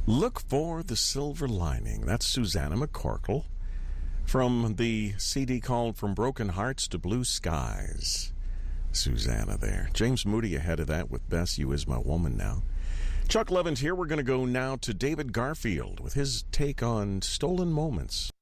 Look for the silver lining. That's Susanna McCorkle from the CD called From Broken Hearts to Blue Skies. Susanna there. James Moody ahead of that with Bess, You Is My Woman now. Chuck Levins here. We're going to go now to David Garfield with his take on stolen moments.